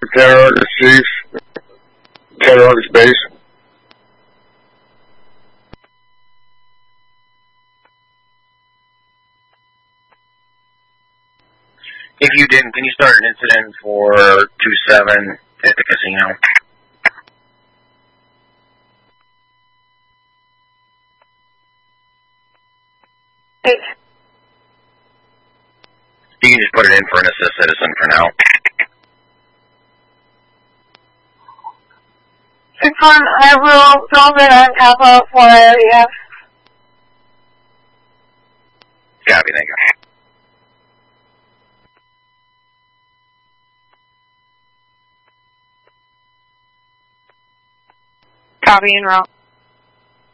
Tanner Argus Chief, Tanner Argus Base. If you didn't, can you start an incident for 2-7 at the casino? Hey. You can just put it in for an assist citizen for now. 6-1, I will build it on top of 4 area. Copy, thank you. Copy en route.